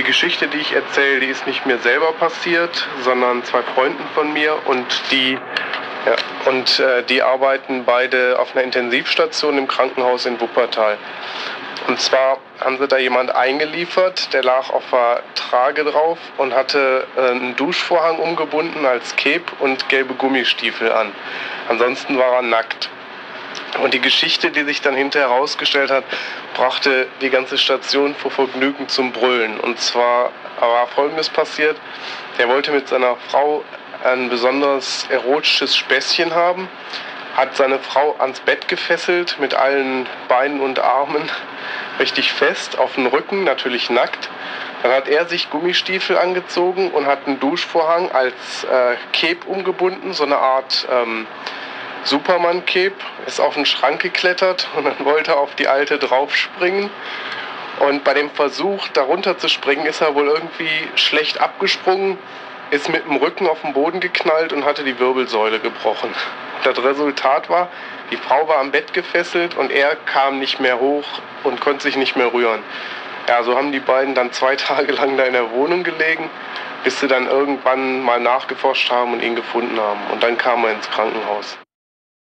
Die Geschichte, die ich erzähle, die ist nicht mir selber passiert, sondern 2 Freunden von mir und die arbeiten beide auf einer Intensivstation im Krankenhaus in Wuppertal. Und zwar haben sie da jemand eingeliefert, der lag auf der Trage drauf und hatte einen Duschvorhang umgebunden als Cape und gelbe Gummistiefel an. Ansonsten war er nackt. Und die Geschichte, die sich dann hinterher herausgestellt hat, brachte die ganze Station vor Vergnügen zum Brüllen. Und zwar war Folgendes passiert: Er wollte mit seiner Frau ein besonderes erotisches Späßchen haben, hat seine Frau ans Bett gefesselt mit allen Beinen und Armen richtig fest, auf den Rücken, natürlich nackt. Dann hat er sich Gummistiefel angezogen und hat einen Duschvorhang als Cape umgebunden, so eine Art Superman-Cape, ist auf den Schrank geklettert und dann wollte er auf die Alte draufspringen. Und bei dem Versuch, darunter zu springen, ist er wohl irgendwie schlecht abgesprungen, ist mit dem Rücken auf den Boden geknallt und hatte die Wirbelsäule gebrochen. Das Resultat war, die Frau war am Bett gefesselt und er kam nicht mehr hoch und konnte sich nicht mehr rühren. Ja, so haben die beiden dann 2 Tage lang da in der Wohnung gelegen, bis sie dann irgendwann mal nachgeforscht haben und ihn gefunden haben. Und dann kam er ins Krankenhaus.